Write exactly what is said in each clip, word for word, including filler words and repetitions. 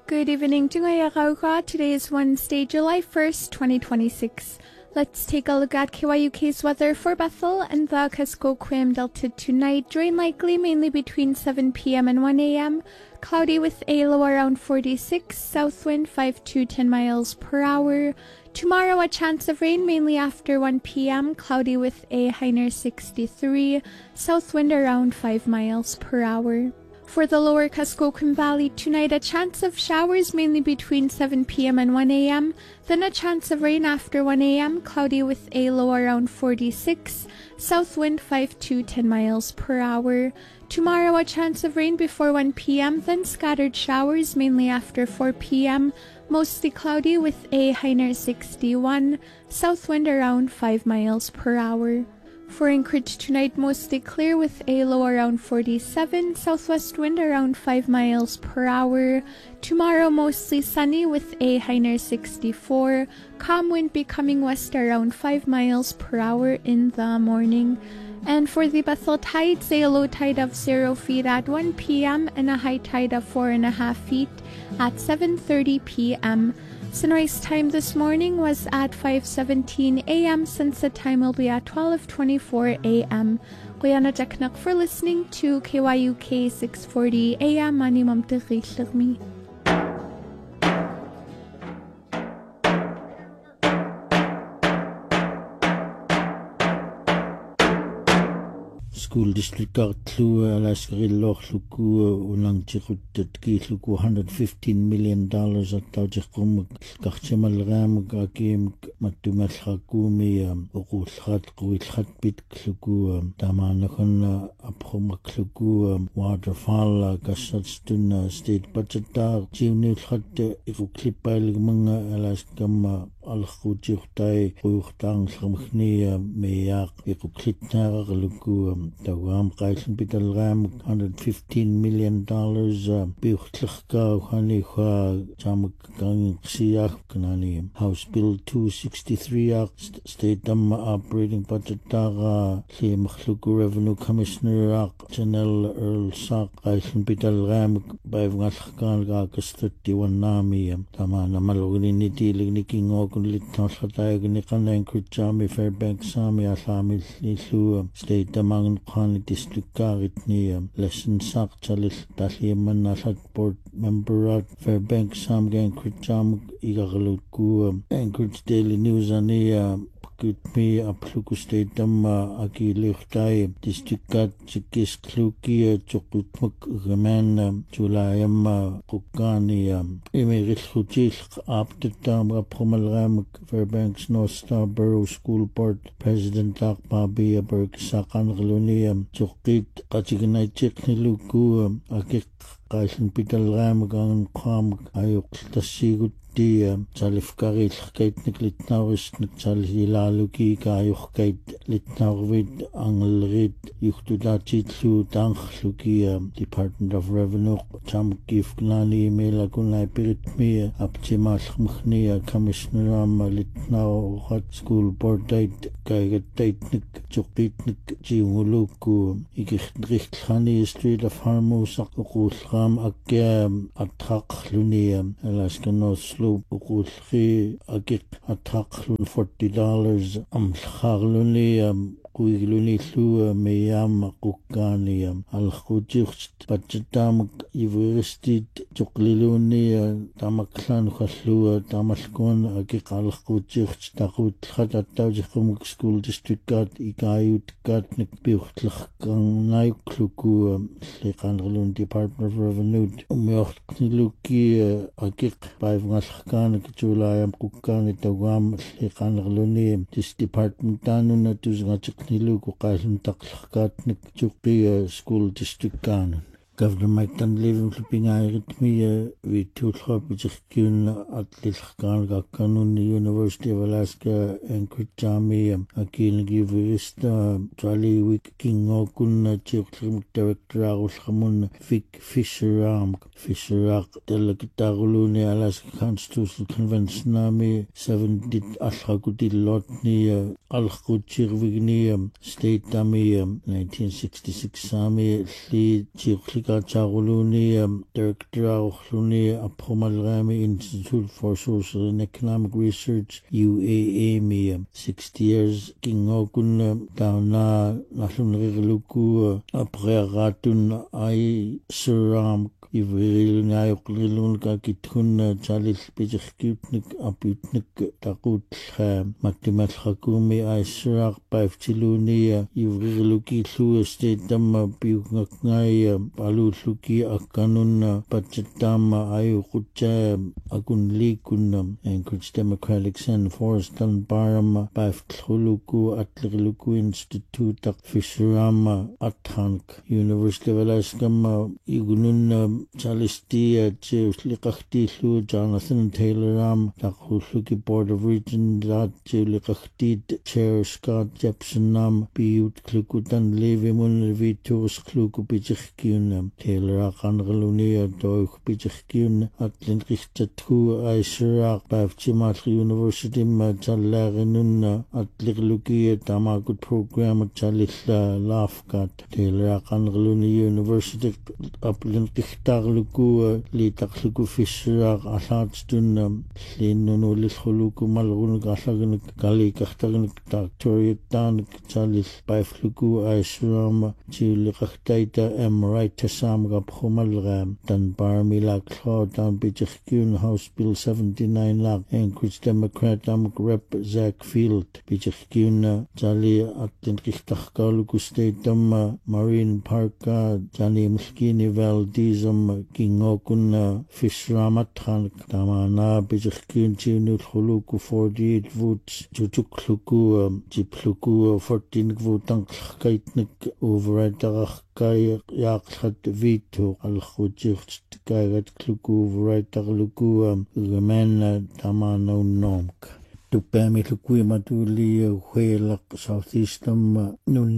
Good evening, Tunga. Today is Wednesday, July first, twenty twenty-six. Let's take a look at K Y U K's weather for Bethel and the Kuskokwim Delta tonight. Rain likely mainly between seven p m and one a m Cloudy with a low around forty-six, south wind five to ten miles per hour. Tomorrow a chance of rain mainly after one p m Cloudy with a high near sixty-three, south wind around five miles per hour. For the lower Kuskokwim Valley tonight, a chance of showers mainly between seven p m and one a m Then a chance of rain after one a m Cloudy with a low around forty-six, south wind five to ten miles per hour. Tomorrow a chance of rain before one p m Then scattered showers mainly after four p m Mostly cloudy with a high near sixty-one, south wind around five miles per hour. For Anchorage tonight, mostly clear with a low around forty-seven, southwest wind around five miles per hour. Tomorrow, mostly sunny with a high near sixty-four, calm wind becoming west around five miles per hour in the morning. And for the Bethel tides, a low tide of zero feet at one p m and a high tide of four and a half feet at seven thirty p m Sunrise time this morning was at five seventeen a m Sunset time will be at twelve twenty-four a m Guyana Jaknak for listening to K Y U K six forty a m Mani Mamteri. School district tlu alaskrilloorluku unangtiquttat kiilluku one hundred fifteen million dollars attaujiqqumuk qartimalraamuk akiimuk mattumallerkuumi uquullrat quillrat pitkluku tamaanakonna aprumakluku waterfall kassatstuna state budgetar jiuniulrat iquklippailgumanga alaskamma алхуутиуртай уйуртаарнлэрмагния меяақ иқуклитнаарерлуку таугаам қайлан питалраамак one hundred fifteen million dollars биурлеркаа уханихаа тамак гангсиах канани House Bill two sixty-three state damma operating budget тара лимерлуку revenue commissioner Janelle Earl Saaq қайлан питалраамак байвнгаллеркаангаа кастаттиуан наами тамаана малугининитилигникингоо kun litnaallataagini qanaankrutsaami Fairbanks-aami allaamillillu state amangan qani districtaaritni lessensaaqtalil talliamannaallat board memberat Fairbanks-aam gaankrutsaamuk igarlukku Anchorage Daily News ania me apluku state damma akiliurtai districtat sikkisklukia tuqutmak gaman julayamma qukkani imirillutiil aaptattaamra promalraamak Fairbanks North Star Borough School Board President Aqpabia Berg saqanrluni tuqqit qatignaitsiqniluku akik qaillan pitalraamagaan qaamak ayuqtassigut die salifkaril kaitnik litnaurisnik salilaaluki kaayuhkait litnaurvit angelrit yuhtutaatitlu taangerluki Department of Revenue tamkifgnani melakunai piritmi aptimaallermagnia commissioneram litnaurat school board date kaigattaitnik tuqqitnik jiunguluku ikirrihlani Street of Harmos aqullram akkia atraqluni Alaska North uqulli akik ataqlun forty dollars amlxarluni kuiglunillu meyam qukkani alxutiurt patatamak university tuqliluni tamaklan khallu tamalkun akik alxutiurt taqutlat attaujiqumuk school district kat ikayut katnik piurtlerkannaikluku liqanrlun Department of Revenue umyortniluki akik paivngallerkaanik julayam qukkaani tawam liqanrluni this department tanuna tusngatiq niluku qaallun taqlerkaatnik tuqqi school district kaanun Governor Mike Dunleavy flipingairitmi vitullrapiterkiun atlillerkaangaakkanun University of Alaska Anchorage akiinigivista Charlie Kingokunna tiuqlermuk director arullermun Vic Fisher Fisher telakitaaruluni Alaska Constitutional Convention ami seventy allrakutillotni alquttirvigni state ami nineteen sixty-six ami li tiuqli Slikachaguluni Director Luni Apomalrami Institute for Social and Economic Research U A A mi sixty years Kingokun Tauna Nasun Regluku Apregatun Ai Suram Ivril Nayokrilun Kakitun Chalis Pijikutnik Aputnik Takut Maktimat Hakumi Ai Surak Pavtiluni Ivriluki Su State Dam Piukngai Palusuki Akanun Pachatama Ayukucha Akun Likun Anchorage Democratic Center Forest Dunbaram Pavtluku Atliluku Institute Fisherama Athank University of Alaska Igunun Chalistia Chuslikachti Lu Jonathan Taylor Ram Takusuki Board of Regents Julikachti Chair Scott Jepson Nam Piut Klukutan Levi Mun Vitus Kluku Pichkun Taylor Akan Galunia Doik Pichkun Atlin Richtatu Aisrak Bavchimat University Machalarinun Atlikluki Tamakut Program Chalisa Lafkat Taylor Akan Galunia University Aplin Tarluku Litakluku Fisher Asatstun Linunu Lishuluku Malrun Gasagan Gali Kachtagan Doctorate Dan Chalis Bifluku Aisram Chilikachtaita M. Right Sam Gaphomalram Dan Barmila Claude Dan Bichkun House Bill seventy-nine Lak Anchorage Democrat Am Rep Zach Field Bichkun Jali Atin Kichtakaluku State Dam Marine Park Jani Mskini Valdez Kingokun Fishramathan Tamana Bijkin Chinu Huluku forty-eight votes Jutukluku Jipluku fourteen votank Kaitnik Overaitarach Kai Yakhat Vito Alchujich Kairat Kluku Overaitarluku Remen Tamano Nomk Tupami Lukui Matuli Huelak Southeastern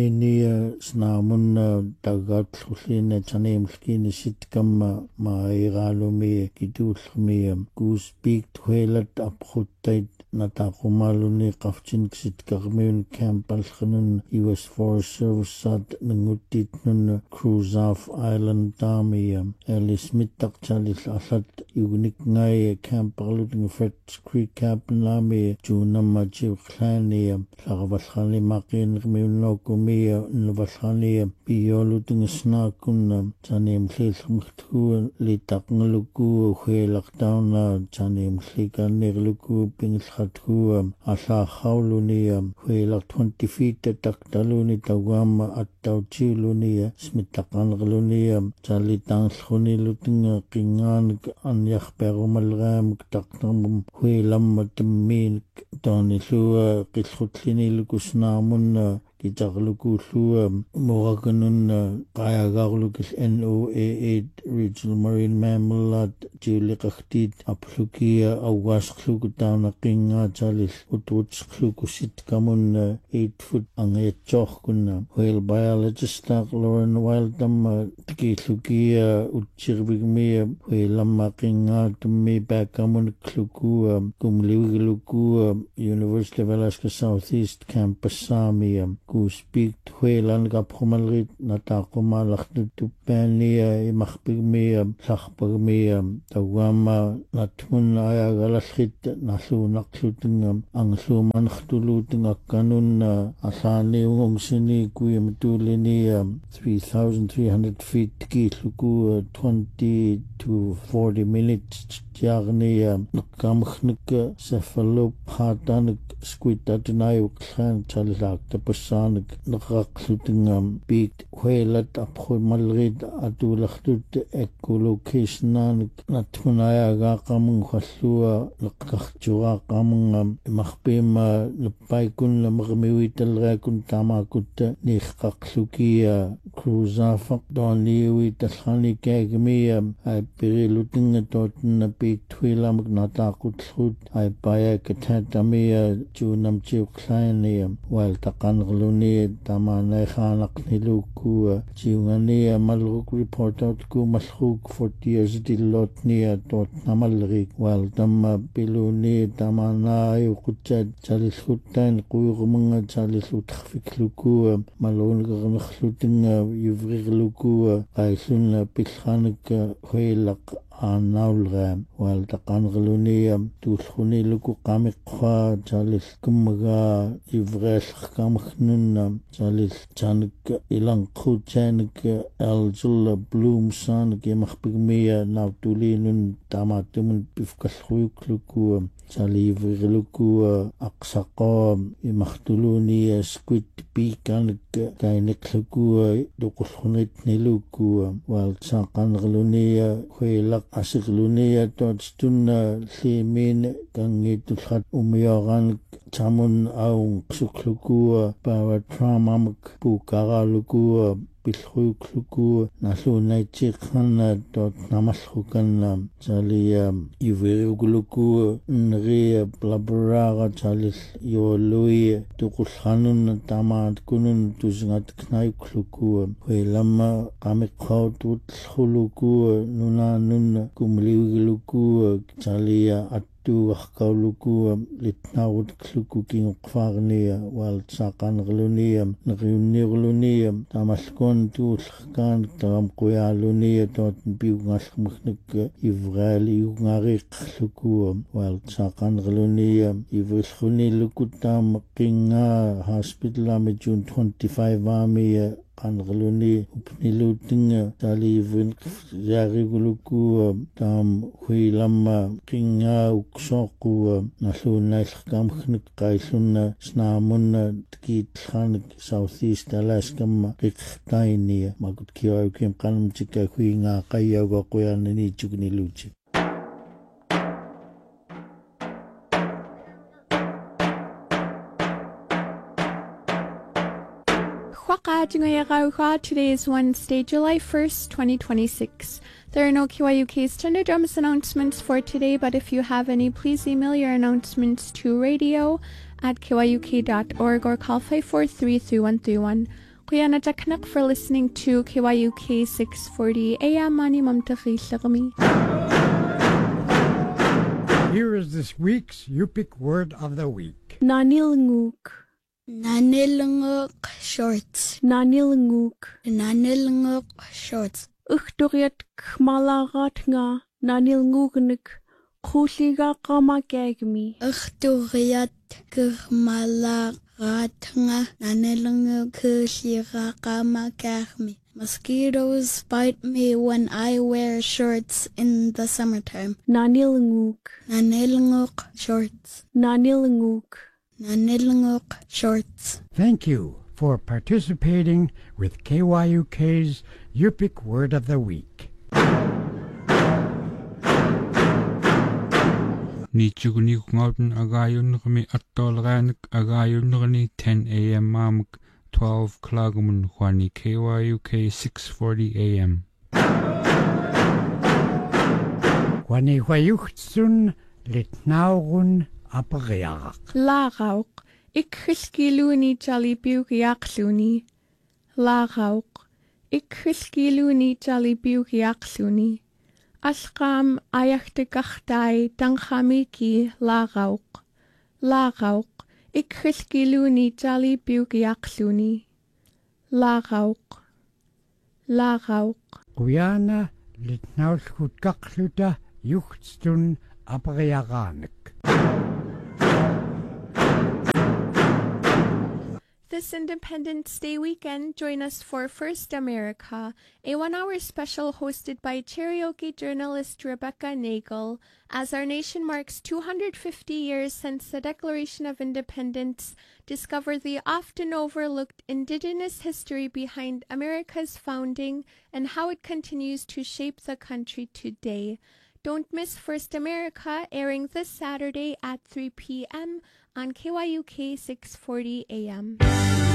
Nunini Snamun Dagat Husin Chanem Skin Sitkam Mairalumi Kidulmi Goose Beaked Huelat Uphutate Natakumaluni Kafchin Sitkarmun Camp Alkhanun U S Forest Service Sad Nangutit Nun Cruise off Island Dami Ellie Smith Takchalis Asat Unik Ngai Camp Aluting Frets Creek Captain Lami Junama Jiklani Saravaslani Makin Munokumi Navaslani Bioluting Snakun Chanim Slis Muktu Litaknaluku Huelak down Chanim Slika Nirluku Pings Hatu Asa Hauluni Huelak twenty feet Taktaluni Tawam at Tauchiluni Smitakan Galuni Chalitang Huni Luting Kingan Anyach Perumalram Taknam Huelam Tamin Donisu Kishutlini Lukusnamun Kitakluku Lu Moraganun Kayagarlukis N O A eight Regional Marine Mammal Jilikachtit Aplukia Awas Klukutan Kinga Chalis Utwuts Klukusit Kamun eight foot Angayachokun Whale biologist Lauren Wildam Tikitlukia Uchirvigme Whalam Kinga to me back Kamun Kluku Kumliwiluku University of Alaska Southeast Campus Sami Ku speak Huelan Gaphomalrit Natakuma Lachtupania Machpigmea Sachpagmea Tawama Natun Ayagalasrit Nasu Naksutingam Angsu Manchtuluting Akanun Asani Ungsini Kuyamtulini three thousand three hundred feet Kitluku twenty to forty minutes Jarnia Nakamchnik Cephalop Hatanik Squitatinayuk Khan Chalak the Pasanik Nakaksutingam Beat Huelat Aphomalrid Atulachtut Ecolocation Natunaya Gakamung Hasua Nakachura Kamungam Machbema Lepaikun Lamrmiwital Rakun Tamakut Nikaksukia Cruza Fakdoni with the Hani Kagmia I Piriluting a Totten big twilam natakutlut ay baya katatami junam chiu kleini while takangluni tamana khanak niluku chiungani malruk report out ku malruk forty years dilot ni tot namalrik while tamma piluni tamana yuqutja chalishutan quyumunga chalisut khfikluku malun gkhlutin yuvriluku qaysun pilkhanik hoilaq anaulga wal taqangluni tulkhuni luku qamiqqa chalis kumga ivresh kamkhnun chalis chanik ilang khuchanik alzul bloomsan gemakhpigmiya nautulinun tamatum pifkalkhuyukluku chali ivriluku aqsaqa imakhtuluni squid pikan kainikluku duqulkhunit niluku wal chaqangluni hoilaq asigluni totstun limin kangitulhat umyogan chamun aung sukluku para trauma pukaraluku pilkhuyukluku nalunaichikhan tot namalhukan chali ivirugluku nri blabaraga chalis yolui tuqulhanun tamat kunun tusngat knaykluku hoilama qamiqhautut khuluku nunanun kumliwigluku chali at tu khkauluku litnaut khluku king qfarnia wal saqan gluni nriunirluni tamaskon tu khkan tam quyaluni tot biungal khmkhnik ivrali ungari khluku wal saqan gluni ivrkhuni lukutam qinga hospital am June twenty-five ami qangluni upnilutinga talivin yariguluku tam huilama qinga uksoqu nalunnail kamkhnik qaisunna snamunna tkitlan Southeast Alaska qiqtaini makut kiaukim qanmchika huinga qayyaga qoyanni chugniluchi Today is Wednesday, July first, twenty twenty-six. There are no K Y U K's Tender Drums announcements for today, but if you have any, please email your announcements to radio at K Y U K dot org or call five four three, three one three one. Kuya na jaknak for listening to K Y U K six forty A M Mani Mamtakhi Shagami. Here is this week's Yupik word of the week. Nanilnguk. Nanilnguk shorts. Nanilnguk. Nanilnguk shorts. Uchtoriat kmalagat nga nanilngugnik khuliga qama kagmi. Uchtoriat kmalagat nga nanilnguk khuliga qama kagmi. Mosquitoes bite me when I wear shorts in the summertime. Nanilnguk. Nanilnguk shorts. Nanilnguk. Nanilnguk shorts. Thank you for participating with K Y U K's Yupik Word of the Week. Nichuguni ngauten agayun kami attolranik agayun ten A M mamuk twelve klagumun Juani K Y U K six forty A M. Juani Huayuchtsun litnaugun apagayak. Lagauk. Ikhiskiluni jalibiugiakluni. Lagauk. Ikhiskiluni jalibiugiakluni. Ashkam ayachtigachtai danghamiki lagauk. Lagauk. Ikhiskiluni jalibiugiakluni. Lagauk. Lagauk. Guyana litnaulkut kakluta yuchtstun apagayaganik. This Independence Day weekend, join us for First America, a one-hour special hosted by Cherokee journalist Rebecca Nagel, as our nation marks two hundred fifty years since the Declaration of Independence. Discover the often overlooked Indigenous history behind America's founding and how it continues to shape the country today. Don't miss First America, airing this Saturday at three p.m. on K Y U K six forty A M.